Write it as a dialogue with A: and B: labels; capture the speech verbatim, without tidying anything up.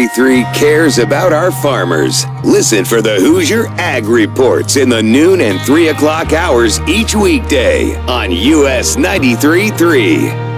A: ninety-three cares about our farmers. Listen for the Hoosier Ag Reports in the noon and three o'clock hours each weekday on U S ninety-three point three.